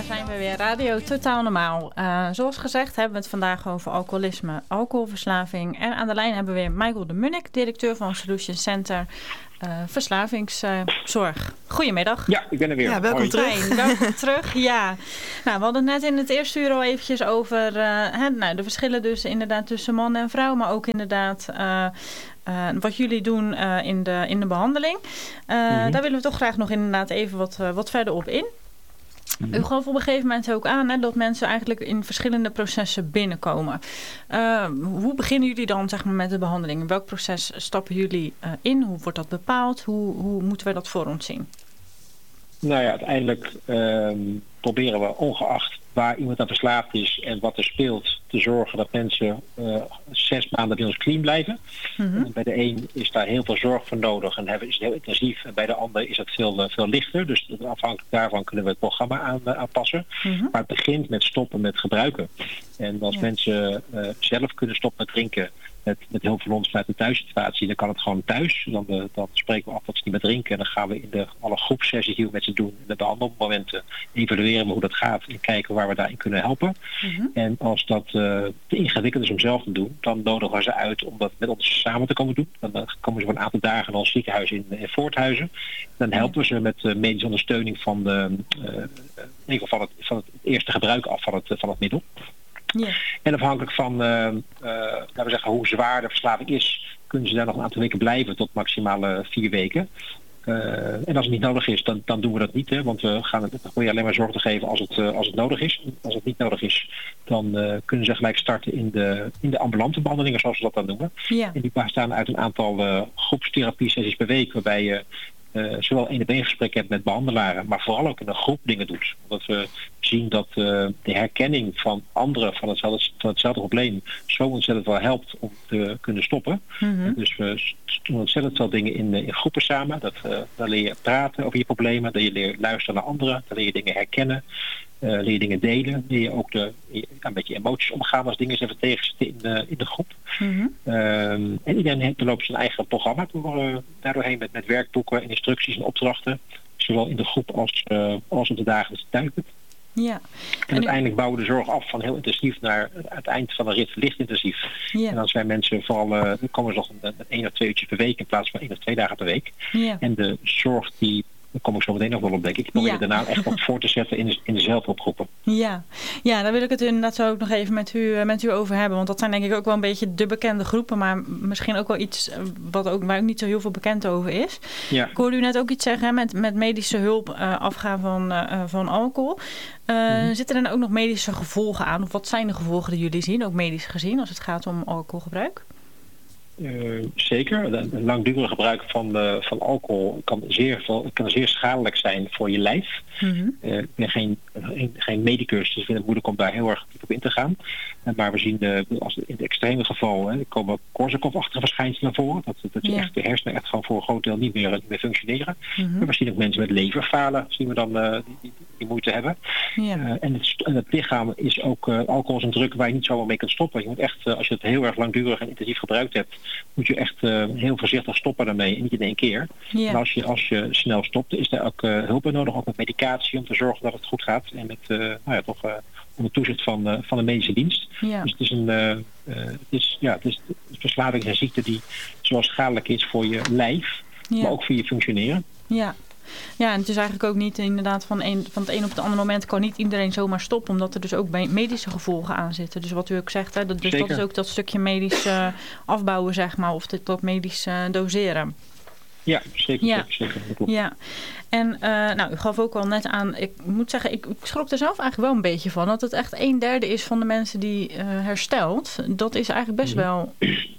zijn we weer. Radio Totaal Normaal. Zoals gezegd hebben we het vandaag over alcoholisme, alcoholverslaving. En aan de lijn hebben we weer Michael de Munnik, directeur van Solution Center Verslavingszorg. Goedemiddag. Ja, ik ben er weer. Ja, welkom terug. Fijn, welkom terug. Ja. Nou, we hadden het net in het eerste uur al eventjes over de verschillen dus inderdaad tussen man en vrouw. Maar ook inderdaad wat jullie doen in de behandeling. Daar willen we toch graag nog inderdaad even wat verder op in. U gaf op een gegeven moment ook aan dat mensen eigenlijk in verschillende processen binnenkomen. Hoe beginnen jullie dan zeg maar, met de behandeling? In welk proces stappen jullie in? Hoe wordt dat bepaald? Hoe moeten wij dat voor ons zien? Nou ja, uiteindelijk proberen we ongeacht waar iemand aan verslaafd is en wat er speelt, te zorgen dat mensen 6 maanden bij ons clean blijven. Mm-hmm. Bij de een is daar heel veel zorg voor nodig en is het heel intensief. En bij de ander is het veel lichter. Dus afhankelijk daarvan kunnen we het programma aanpassen. Mm-hmm. Maar het begint met stoppen met gebruiken. En als mensen zelf kunnen stoppen met drinken, met hulp van ons vanuit de thuissituatie, dan kan het gewoon thuis. Dan spreken we af dat ze niet meer drinken. En dan gaan we in alle groepsessies die we met ze doen, en de behandelmomenten, evalueren we hoe dat gaat en kijken waar we daarin kunnen helpen. Mm-hmm. En als dat te ingewikkeld is om zelf te doen, dan nodigen we ze uit om dat met ons samen te komen doen. Dan komen ze voor een aantal dagen naar ons ziekenhuis in Voorthuizen. Dan helpen we ze met medische ondersteuning van het eerste gebruik af van het middel. Yeah. En afhankelijk van laten we zeggen, hoe zwaar de verslaving is, kunnen ze daar nog een aantal weken blijven tot maximale 4 weken. En als het niet nodig is, dan doen we dat niet. Hè, want we proberen alleen maar zorg te geven als het nodig is. Als het niet nodig is, dan kunnen ze gelijk starten in de ambulante behandelingen, zoals we dat dan noemen. Yeah. En die bestaan uit een aantal groepstherapie-sessies per week, waarbij je zowel 1-op-1 gesprek hebt met behandelaren, maar vooral ook in een groep dingen doet. Omdat we zien dat de herkenning van anderen van hetzelfde probleem zo ontzettend wel helpt om te kunnen stoppen. Mm-hmm. Dus we doen ontzettend veel dingen in groepen samen. Daar leer je praten over je problemen, daar leer je luisteren naar anderen, daar leer je dingen herkennen. Leer je dingen delen, leer je ook een beetje emoties omgaan als dingen even tegenzitten in de groep. Mm-hmm. En iedereen loopt zijn eigen programma daardoorheen met werkboeken en instructies en opdrachten. Zowel in de groep als op de dagen dat je thuis bent. Ja. En uiteindelijk bouwen we de zorg af van heel intensief naar het eind van de rit licht intensief. Ja. En dan zijn mensen vooral, komen ze nog met 1 of 2 uurtjes per week in plaats van 1 of 2 dagen per week. Ja. En de zorg daar kom ik zo meteen nog wel op, denk ik. Ik probeer daarna echt nog voor te zetten in de zelfhulpgroepen. Ja, daar wil ik het inderdaad zo ook nog even met u over hebben. Want dat zijn denk ik ook wel een beetje de bekende groepen. Maar misschien ook wel iets waar ook niet zo heel veel bekend over is. Ja. Ik hoorde u net ook iets zeggen met medische hulp afgaan van alcohol. Zitten er dan ook nog medische gevolgen aan? Of wat zijn de gevolgen die jullie zien, ook medisch gezien, als het gaat om alcoholgebruik? Zeker. Een langdurig gebruik van alcohol kan zeer schadelijk zijn voor je lijf. Mm-hmm. Ik ben geen medicus, dus ik vind het moeilijk om daar heel erg diep op in te gaan. Maar we zien in het extreme geval komen Korsakoff-achtige verschijnselen naar voren. Dat je echt de hersenen echt gewoon voor een groot deel niet meer functioneren. Mm-hmm. Maar we zien ook mensen met leverfalen zien we dan die moeite hebben. Yeah. En het lichaam is ook alcohol is een druk waar je niet zomaar mee kunt stoppen. Je moet echt, als je het heel erg langdurig en intensief gebruikt hebt, moet je echt heel voorzichtig stoppen daarmee en niet in 1 keer. Yeah. En als je snel stopt, is er ook hulp bij nodig, ook met medicatie om te zorgen dat het goed gaat. En met onder toezicht van de medische dienst. Yeah. Dus het is verslaving een ziekte die zowel schadelijk is voor je lijf, maar ook voor je functioneren. Ja. Ja, en het is eigenlijk ook niet inderdaad van het een op het andere moment kan niet iedereen zomaar stoppen, omdat er dus ook medische gevolgen aan zitten. Dus wat u ook zegt, dat is ook dat stukje medisch afbouwen, zeg maar, of dat medisch doseren. Ja, zeker. Ja. Zeker. Ja. En u gaf ook al net aan, ik moet zeggen, ik schrok er zelf eigenlijk wel een beetje van, dat het echt 1/3 is van de mensen die herstelt. Dat is eigenlijk best wel...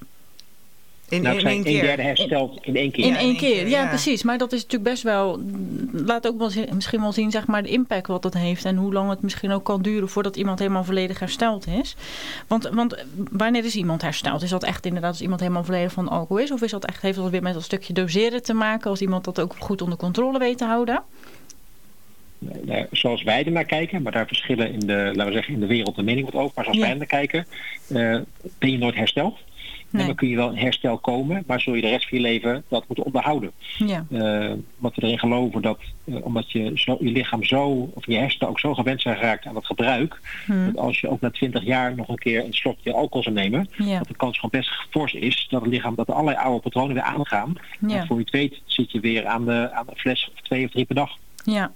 In 1 keer. 1/3 herstelt in 1 keer. In 1 keer, ja, precies. Maar dat is natuurlijk best wel... Laat ook misschien wel zien, zeg maar, de impact wat dat heeft. En hoe lang het misschien ook kan duren voordat iemand helemaal volledig hersteld is. Want wanneer is iemand hersteld? Is dat echt inderdaad als iemand helemaal volledig van alcohol is? Of is dat echt, heeft dat weer met dat stukje doseren te maken? Als iemand dat ook goed onder controle weet te houden? Nee, zoals wij er naar kijken, maar daar verschillen in de, laten we zeggen, in de wereld de mening wat over. Maar zoals wij er naar kijken, ben je nooit hersteld. Nee. En dan kun je wel in herstel komen, maar zul je de rest van je leven dat moeten onderhouden. Ja. Omdat we erin geloven dat, omdat je lichaam of je hersenen ook zo gewend zijn geraakt aan het gebruik, dat als je ook na 20 jaar nog een keer een slokje alcohol zou nemen, dat de kans gewoon best fors is dat het lichaam, dat er allerlei oude patronen weer aangaan. Ja. En voor je het weet zit je weer aan de fles of 2 of 3 per dag. Ja.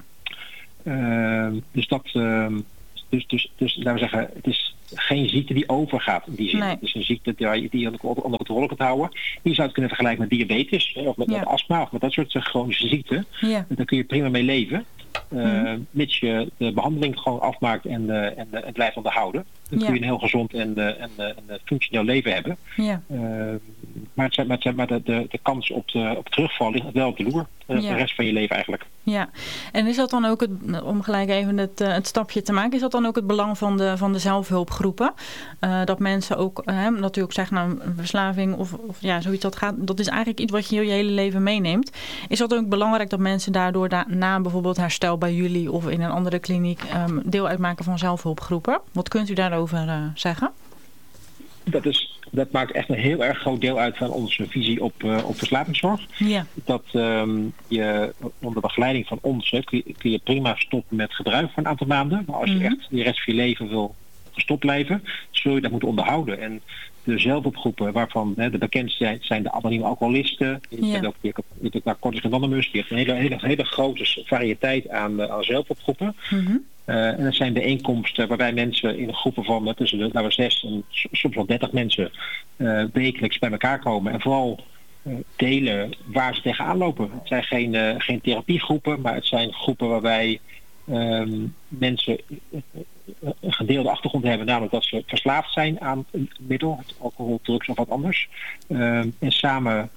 Dus laten we zeggen, het is geen ziekte die overgaat in die zin. Nee. Het is een ziekte die je onder controle kunt houden. Je zou het kunnen vergelijken met diabetes of met astma of met dat soort chronische ziekten. Ja. Daar kun je prima mee leven. Mits je de behandeling gewoon afmaakt en het blijft onderhouden. Dan kun je een heel gezond en functioneel leven hebben. Ja. Maar de kans op terugval ligt wel op de loer. De rest van je leven eigenlijk. Ja, en is dat dan ook, om gelijk even het stapje te maken, is dat dan ook het belang van de zelfhulpgroepen? Dat mensen ook, dat u ook zegt, nou, een verslaving of zoiets dat is eigenlijk iets wat je je hele leven meeneemt. Is dat ook belangrijk dat mensen daardoor na bijvoorbeeld herstel bij jullie of in een andere kliniek deel uitmaken van zelfhulpgroepen? Wat kunt u daarover zeggen? Dat maakt echt een heel erg groot deel uit van onze visie op verslavingszorg. Ja. Dat je onder begeleiding van ons kun je prima stoppen met gebruik voor een aantal maanden. Maar als je echt de rest van je leven wil gestopt blijven, zul je dat moeten onderhouden. En de zelfhulpgroepen waarvan de bekendste zijn de anonieme alcoholisten. Je hebt ook Narcotics Anonymous. Je hebt een hele grote variëteit aan zelfhulpgroepen. En dat zijn bijeenkomsten waarbij mensen in groepen van tussen de 6 en soms wel 30 mensen wekelijks bij elkaar komen. En vooral delen waar ze tegenaan lopen. Het zijn geen therapiegroepen, maar het zijn groepen waarbij mensen een gedeelde achtergrond hebben, namelijk dat ze verslaafd zijn aan een middel, alcohol, drugs of wat anders. En samen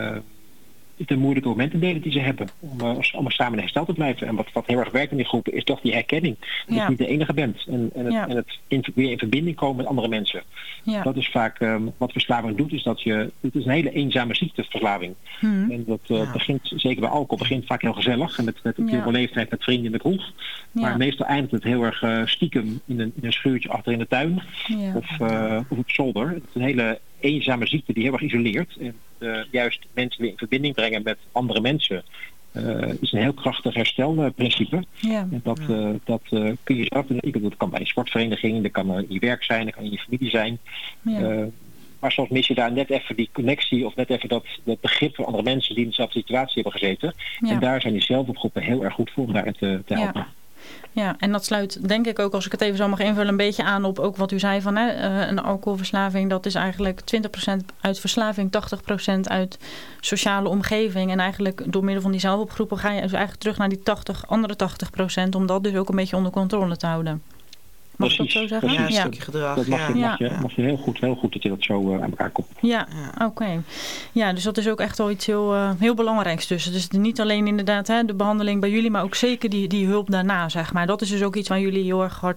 de moeilijke momenten delen die ze hebben om er samen in herstel te blijven. En wat heel erg werkt in die groepen is toch die herkenning. Dat je niet de enige bent. En het weer in verbinding komen met andere mensen. Ja. Dat is vaak wat verslaving doet, is dat het is een hele eenzame ziekte, verslaving. En dat begint, zeker bij alcohol, begint vaak heel gezellig. En met op jonge leeftijd met vrienden in de kroeg. Maar meestal eindigt het heel erg stiekem in een schuurtje achter in de tuin. Ja. Of op zolder. Het is een hele eenzame ziekte die heel erg isoleert. En juist mensen weer in verbinding brengen met andere mensen is een heel krachtig herstelprincipe. Ja. En dat kun je zelf doen. Dat kan bij een sportvereniging, dat kan in je werk zijn, dat kan in je familie zijn. Ja. Maar soms mis je daar net even die connectie of net even dat begrip van andere mensen die in dezelfde situatie hebben gezeten. Ja. En daar zijn die zelfhulpgroepen heel erg goed voor om daarin te helpen. Ja, en dat sluit denk ik ook, als ik het even zo mag invullen, een beetje aan op ook wat u zei van een alcoholverslaving. Dat is eigenlijk 20% uit verslaving, 80% uit sociale omgeving. En eigenlijk door middel van die zelfhulpgroepen ga je dus eigenlijk terug naar die andere 80%, om dat dus ook een beetje onder controle te houden. Mag ik dat zo zeggen? Ja, een stukje gedrag. Dat mag je heel goed dat je dat zo aan elkaar koppelt. Ja, oké. Ja, dus dat is ook echt wel iets heel belangrijks tussen. Dus niet alleen inderdaad de behandeling bij jullie, maar ook zeker die hulp daarna, zeg maar. Dat is dus ook iets waar jullie heel erg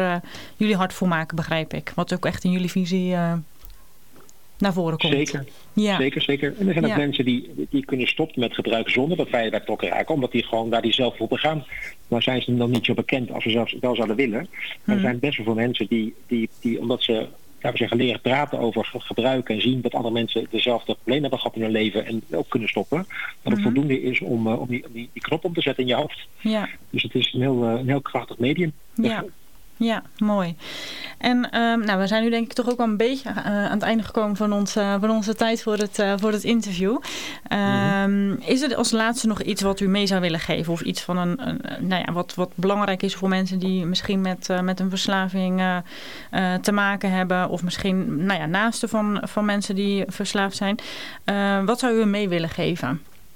hard voor maken, begrijp ik. Wat ook echt in jullie visie naar voren komt. Zeker. Ja. Zeker. En er zijn ook mensen die kunnen stoppen met gebruik zonder dat wij betrokken raken, omdat die gewoon daar die zelf voor gaan. Maar zijn ze dan niet zo bekend als ze zelfs wel zouden willen. Maar er zijn best wel veel mensen die omdat ze, laten we zeggen, leren praten over gebruiken en zien dat andere mensen dezelfde problemen hebben gehad in hun leven en ook kunnen stoppen, dat het voldoende is om die knop om te zetten in je hoofd. Ja. Dus het is een heel krachtig medium. Ja. Ja, mooi. En we zijn nu denk ik toch ook wel een beetje aan het einde gekomen van onze tijd voor het interview. Is er als laatste nog iets wat u mee zou willen geven? Of iets van wat belangrijk is voor mensen die misschien met een verslaving te maken hebben? Of misschien naasten van mensen die verslaafd zijn. Wat zou u mee willen geven?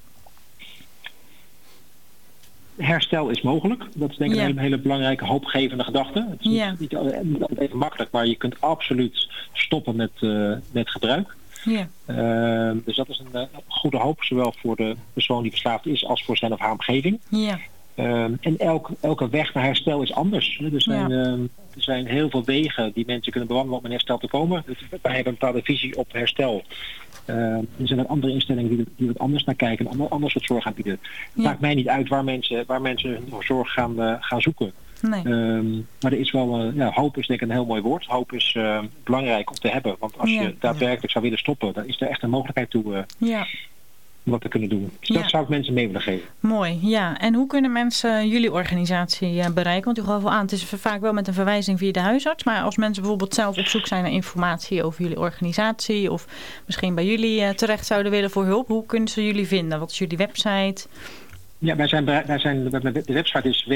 Herstel is mogelijk. Dat is denk ik een hele belangrijke hoopgevende gedachte. Het is niet altijd even makkelijk, maar je kunt absoluut stoppen met gebruik. Ja. Dus dat is een goede hoop, zowel voor de persoon die verslaafd is als voor zijn of haar omgeving. Ja. En elke weg naar herstel is anders. Er zijn heel veel wegen die mensen kunnen bewandelen om in herstel te komen. Dus wij hebben een bepaalde visie op herstel. Er zijn er andere instellingen die wat anders naar kijken en ander soort zorg aanbieden. Het maakt mij niet uit waar mensen hun zorg gaan zoeken. Nee. Maar er is wel, hoop is denk ik een heel mooi woord. Hoop is belangrijk om te hebben. Want als je daadwerkelijk zou willen stoppen, dan is er echt een mogelijkheid toe om wat te kunnen doen. Dus dat zou ik mensen mee willen geven. Mooi, ja. En hoe kunnen mensen jullie organisatie bereiken? Want u gaf al aan, het is vaak wel met een verwijzing via de huisarts. Maar als mensen bijvoorbeeld zelf op zoek zijn naar informatie over jullie organisatie, of misschien bij jullie terecht zouden willen voor hulp, hoe kunnen ze jullie vinden? Wat is jullie website? Ja, de website is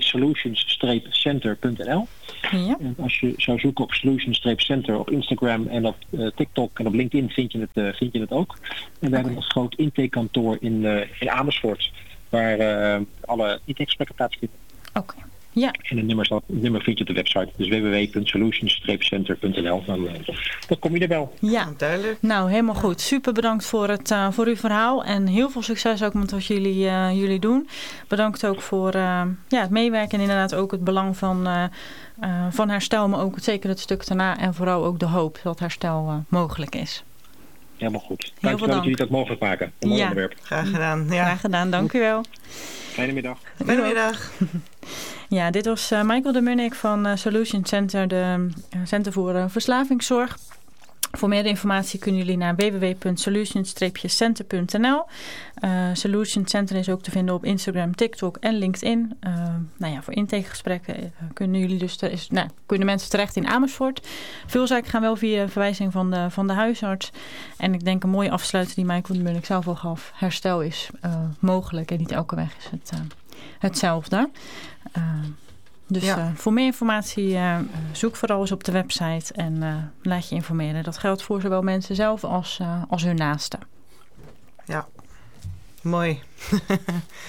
www.solutions-center.nl. Ja. En als je zou zoeken op Solutions-center op Instagram en op TikTok en op LinkedIn vind je het ook. En we hebben een groot intakekantoor in Amersfoort, waar alle intakegesprekken plaatsvinden. Oké. Ja. En het nummer vind je op de website. Dus www.solutions-center.nl. Dan kom je er wel. Ja, duidelijk. Nou, helemaal goed. Super bedankt voor uw verhaal. En heel veel succes ook met wat jullie doen. Bedankt ook voor het meewerken. En inderdaad ook het belang van herstel. Maar ook zeker het stuk daarna. En vooral ook de hoop dat herstel mogelijk is. Helemaal goed. Dankjewel dat jullie dat mogelijk maken. Een mooi onderwerp. Graag gedaan. Ja. Graag gedaan. Dank u wel. Fijne middag. Fijne middag. Ja, dit was Michael de Munnik van Solution Center, de Center voor Verslavingszorg. Voor meer informatie kunnen jullie naar www.solutions-center.nl. Solution Center is ook te vinden op Instagram, TikTok en LinkedIn. Voor intakegesprekken kunnen mensen terecht in Amersfoort. Veel zaken gaan wel via verwijzing van de huisarts. En ik denk een mooie afsluiting die Michael de Munnik zelf al gaf. Herstel is mogelijk en niet elke weg is hetzelfde. Voor meer informatie zoek vooral eens op de website en laat je informeren. Dat geldt voor zowel mensen zelf als hun naasten. Ja, mooi.